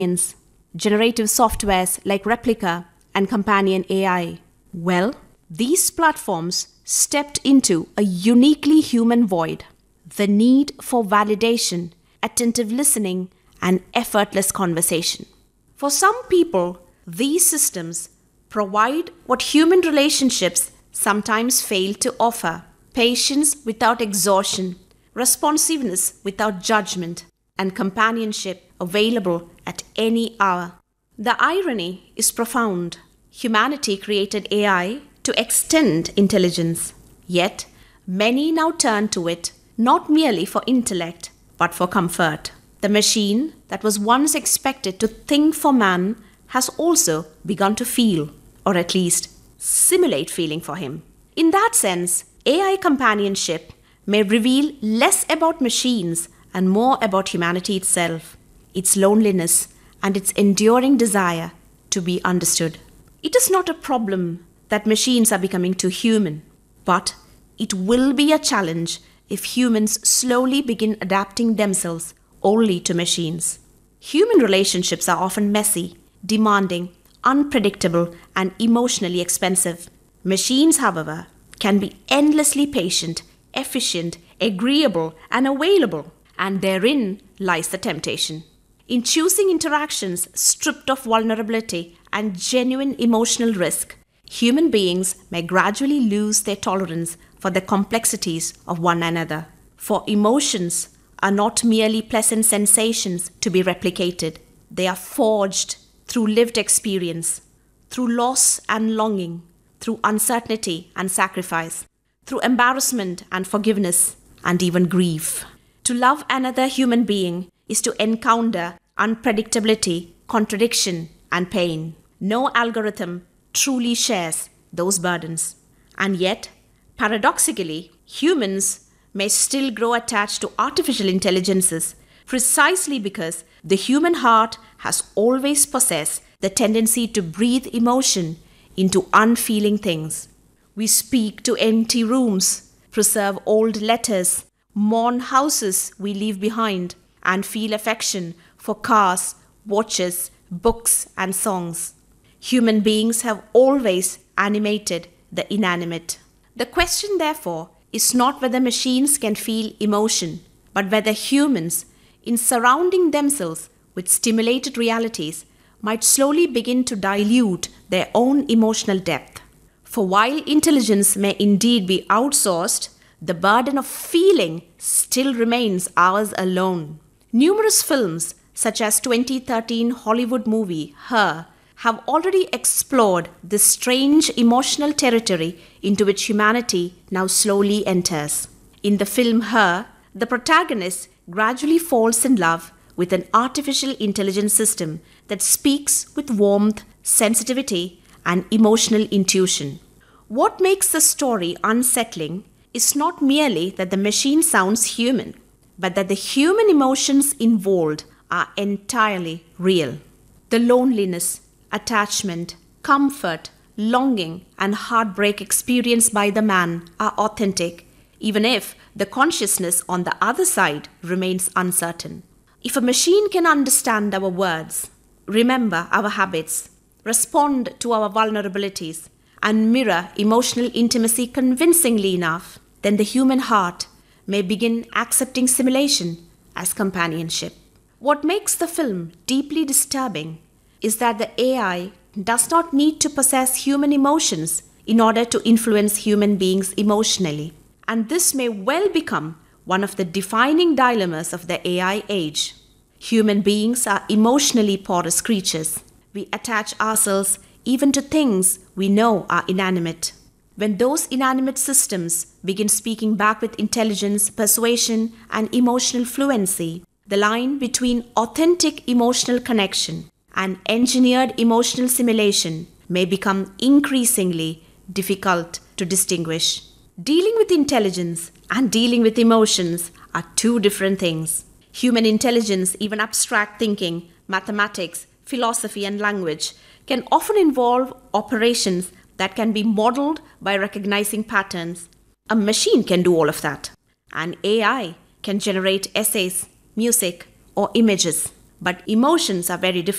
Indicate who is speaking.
Speaker 1: generative softwares like Replica and Companion AI. Well, these platforms stepped into a uniquely human void: the need for validation, attentive listening, and effortless conversation. For some people, these systems provide what human relationships sometimes fail to offer: patience without exhaustion, responsiveness without judgment, and companionship available at any hour. The irony is profound. Humanity created AI to extend intelligence, yet many now turn to it not merely for intellect, but for comfort. The machine that was once expected to think for man has also begun to feel, or at least simulate feeling for him. In that sense, AI companionship may reveal less about machines and more about humanity itself, its loneliness, and its enduring desire to be understood. It is not a problem that machines are becoming too human, but it will be a challenge if humans slowly begin adapting themselves only to machines. Human relationships are often messy, demanding, unpredictable, and emotionally expensive. Machines, however, can be endlessly patient, efficient, agreeable, and available, and therein lies the temptation. In choosing interactions stripped of vulnerability and genuine emotional risk, human beings may gradually lose their tolerance for the complexities of one another. For emotions are not merely pleasant sensations to be replicated. They are forged through lived experience, through loss and longing, through uncertainty and sacrifice, through embarrassment and forgiveness, and even grief. To love another human being is to encounter unpredictability, contradiction, and pain. No algorithm truly shares those burdens. And yet, paradoxically, humans may still grow attached to artificial intelligences precisely because the human heart has always possessed the tendency to breathe emotion into unfeeling things. We speak to empty rooms, preserve old letters, mourn houses we leave behind, and feel affection for cars, watches, books, and songs. Human beings have always animated the inanimate. The question, therefore, is not whether machines can feel emotion, but whether humans, in surrounding themselves with stimulated realities, might slowly begin to dilute their own emotional depth. For while intelligence may indeed be outsourced, the burden of feeling still remains ours alone. Numerous films, such as 2013 Hollywood movie Her, have already explored this strange emotional territory into which humanity now slowly enters. In the film Her, the protagonist gradually falls in love with an artificial intelligence system that speaks with warmth, sensitivity, and emotional intuition. What makes the story unsettling is not merely that the machine sounds human, but that the human emotions involved are entirely real. The loneliness, attachment, comfort, longing, and heartbreak experienced by the man are authentic, even if the consciousness on the other side remains uncertain. If a machine can understand our words, remember our habits, respond to our vulnerabilities, and mirror emotional intimacy convincingly enough, then the human heart may begin accepting simulation as companionship. What makes the film deeply disturbing is that the AI does not need to possess human emotions in order to influence human beings emotionally. And this may well become one of the defining dilemmas of the AI age. Human beings are emotionally porous creatures. We attach ourselves even to things we know are inanimate. When those inanimate systems begin speaking back with intelligence, persuasion, and emotional fluency, the line between authentic emotional connection and engineered emotional simulation may become increasingly difficult to distinguish. Dealing with intelligence and dealing with emotions are two different things. Human intelligence, even abstract thinking, mathematics, philosophy, and language, can often involve operations that can be modeled by recognizing patterns. A machine can do all of that. An AI can generate essays, music, or images. But emotions are very different.